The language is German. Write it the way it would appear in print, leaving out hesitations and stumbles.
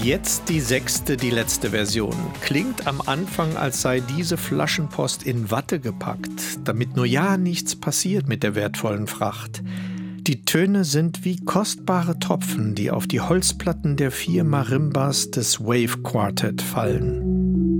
Jetzt die 6., die letzte Version. Klingt am Anfang, als sei diese Flaschenpost in Watte gepackt, damit nur ja nichts passiert mit der wertvollen Fracht. Die Töne sind wie kostbare Tropfen, die auf die Holzplatten der 4 Marimbas des Wave Quartet fallen.